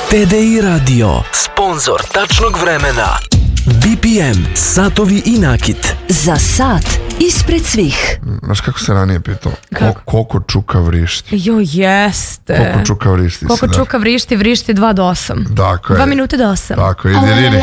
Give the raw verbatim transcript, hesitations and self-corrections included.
T D I Radio, sponzor tačnog vremena. B P M, satovi i nakit. Za sat ispred svih. Znaš kako se ranije pitao? Kako? Koliko čuka vrišti? Jo, jeste. Koliko čuka vrišti? Koliko čuka vrišti, vrišti dva do osam. Dakle. Dva minute do osam. Tako, idi, idi.